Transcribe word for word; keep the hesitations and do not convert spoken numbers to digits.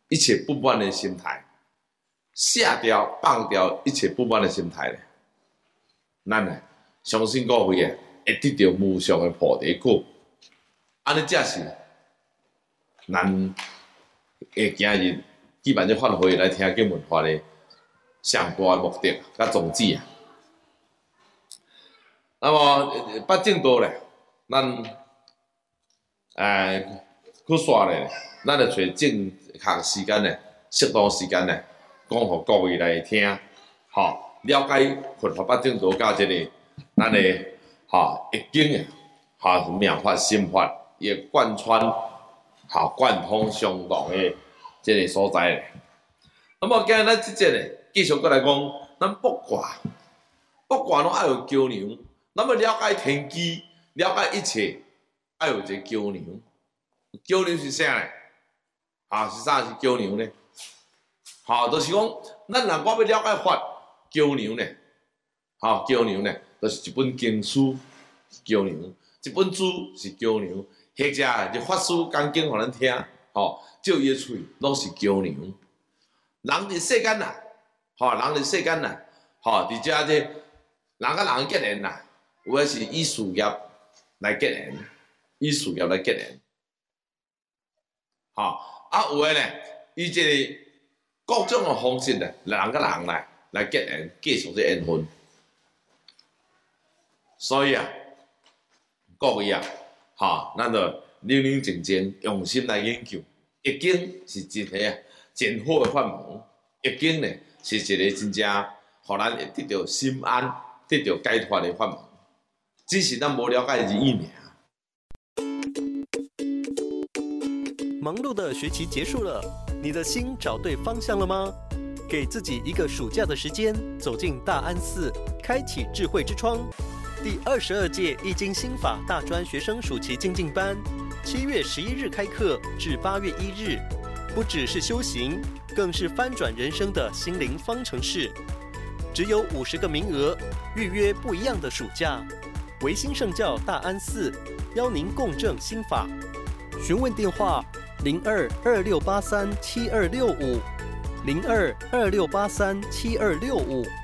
一切不满的心态，卸掉、放掉一切不满的心态咧，咱呢相信各位啊会得到无上的菩提果。安尼才是咱会今日举办这法会来听经文法的上大的目的甲宗旨啊。那么八正道咧，咱诶去刷咧，咱就找正确时间咧，适当时间咧，讲互各位来听，吼、了解佛法八正道甲这个咱的吼易经啊，吼妙法心法。也贯穿、好贯通相同的这个所在咧。那么今日咱即节咧，继续过来讲，咱卜卦，卜卦拢爱有桥梁。那么了解天机，了解一切，爱有一个桥梁。桥梁是啥咧？啊，是啥是桥梁咧？好，就是讲，咱若我要了解法，桥梁咧，好桥梁咧，就是一本经书是桥梁，一本书是桥梁。或者就法师讲经互咱听，吼，照伊诶喙拢是桥梁。人伫世间呐，吼，人伫世间呐，吼，伫遮这人甲人结缘呐，有诶是以事业来结缘，以事业来结缘，吼，啊有诶咧，以即个各种诶方式咧，人甲人来来结缘，继续这缘分。所以啊，各位啊。吼，咱就冷冷静静用心来研究。易经是一个啊真好的法门，易经呢是一个真正互咱会得到心安、得到解脱的法门。只是咱无了解而已尔。 忙碌的学期结束了，你的心找对方向了吗？给自己一个暑假的时间，走进大安寺，开启智慧之窗。第二十二届易经心法大专学生暑期精进班，七月十一日开课至八月一日，不只是修行，更是翻转人生的心灵方程式。只有五十个名额，预约不一样的暑假。维新圣教大安寺邀您共振心法，询问电话零二二六八三七二六五零二二六八三七二六五。